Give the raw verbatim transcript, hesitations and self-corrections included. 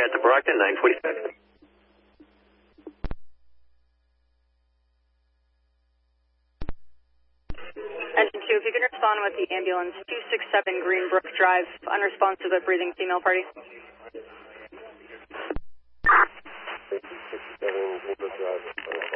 at the Brockton, nine forty-six. Engine two, if you can respond with the ambulance, two six seven Greenbrook Drive, unresponsive but breathing female party. two six seven Greenbrook Drive.